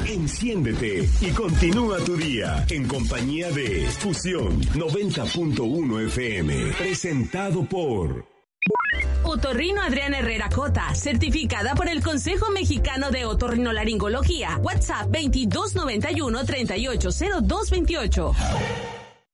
Enciéndete y continúa tu día en compañía de Fusión 90.1 FM. Presentado por Otorrino Adriana Herrera Cota, certificada por el Consejo Mexicano de Otorrinolaringología. WhatsApp 2291-380228.